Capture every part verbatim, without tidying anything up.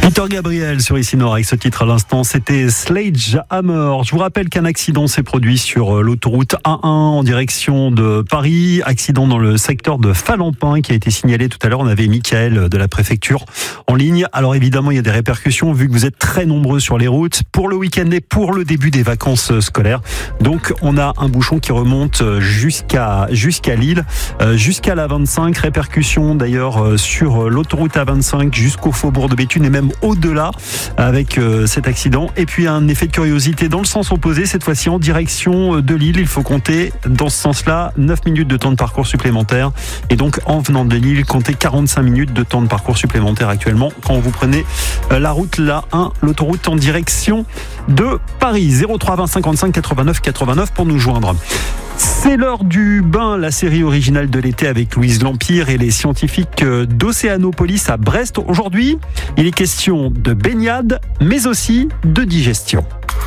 Peter Gabriel sur Ici Nord avec ce titre à l'instant, c'était Sledgehammer. Je vous rappelle qu'un accident s'est produit sur l'autoroute A un en direction de Paris. Accident dans le secteur de Falampin qui a été signalé tout à l'heure. On avait Mickaël de la préfecture en ligne. Alors évidemment, il y a des répercussions vu que vous êtes très nombreux sur les routes pour le week-end et pour le début des vacances scolaires. Donc on a un bouchon qui remonte jusqu'à jusqu'à Lille, jusqu'à la vingt-cinq. Répercussions d'ailleurs sur l'autoroute A vingt-cinq jusqu'au faubourg de Béthune et même au-delà avec euh, cet accident. Et puis un effet de curiosité dans le sens opposé, cette fois-ci en direction de Lille. Il faut compter dans ce sens-là neuf minutes de temps de parcours supplémentaire. Et donc en venant de Lille, comptez quarante-cinq minutes de temps de parcours supplémentaire actuellement quand vous prenez euh, la route la un, l'autoroute en direction de Paris. zéro trois vingt cinquante-cinq quatre-vingt-neuf quatre-vingt-neuf pour nous joindre. C'est l'heure du bain, la série originale de l'été avec Louise Lampire et les scientifiques d'Océanopolis à Brest. Aujourd'hui, il est question de baignade, mais aussi de digestion.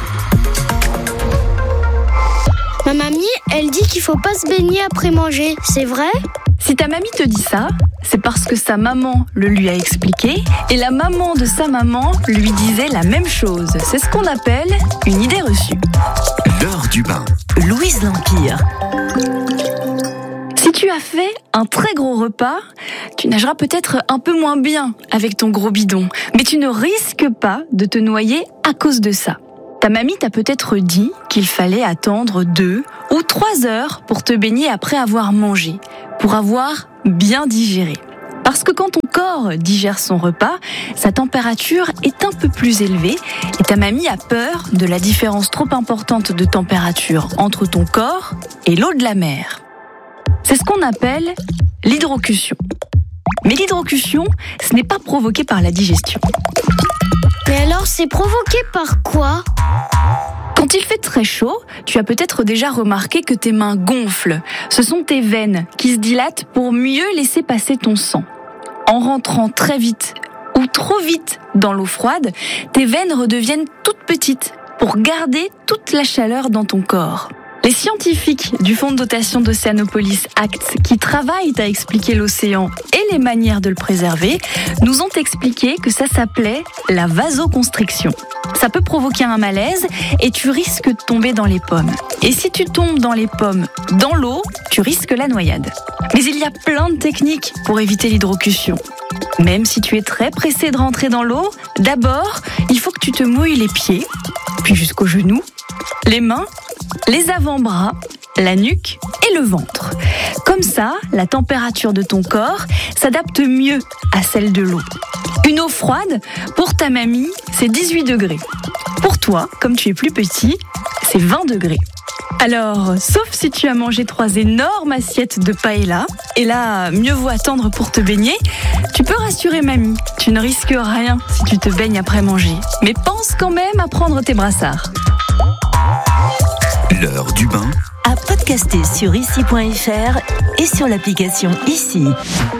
Ma mamie, elle dit qu'il faut pas se baigner après manger, c'est vrai ? Si ta mamie te dit ça, c'est parce que sa maman le lui a expliqué et la maman de sa maman lui disait la même chose. C'est ce qu'on appelle une idée reçue. L'heure du bain. Louise Lampire. Si tu as fait un très gros repas, tu nageras peut-être un peu moins bien avec ton gros bidon, mais tu ne risques pas de te noyer à cause de ça. Ta mamie t'a peut-être dit qu'il fallait attendre deux ou trois heures pour te baigner après avoir mangé, pour avoir bien digéré. Parce que quand ton corps digère son repas, sa température est un peu plus élevée et ta mamie a peur de la différence trop importante de température entre ton corps et l'eau de la mer. C'est ce qu'on appelle l'hydrocution. Mais l'hydrocution, ce n'est pas provoqué par la digestion. Mais alors, c'est provoqué par quoi ? Quand il fait très chaud, tu as peut-être déjà remarqué que tes mains gonflent. Ce sont tes veines qui se dilatent pour mieux laisser passer ton sang. En rentrant très vite ou trop vite dans l'eau froide, tes veines redeviennent toutes petites pour garder toute la chaleur dans ton corps. Les scientifiques du Fonds de dotation d'Océanopolis ACT, qui travaillent à expliquer l'océan et les manières de le préserver, nous ont expliqué que ça s'appelait la vasoconstriction. Ça peut provoquer un malaise et tu risques de tomber dans les pommes. Et si tu tombes dans les pommes dans l'eau, tu risques la noyade. Mais il y a plein de techniques pour éviter l'hydrocution. Même si tu es très pressé de rentrer dans l'eau, d'abord, il faut que tu te mouilles les pieds, puis jusqu'aux genoux, les mains, les avant-bras, la nuque et le ventre. Comme ça, la température de ton corps s'adapte mieux à celle de l'eau. Une eau froide, pour ta mamie, c'est dix-huit degrés. Pour toi, comme tu es plus petit, c'est vingt degrés. Alors, sauf si tu as mangé trois énormes assiettes de paella, et là, mieux vaut attendre pour te baigner, tu peux rassurer mamie, tu ne risques rien si tu te baignes après manger. Mais pense quand même à prendre tes brassards. L'heure du bain. À podcaster sur ici point f r et sur l'application Ici.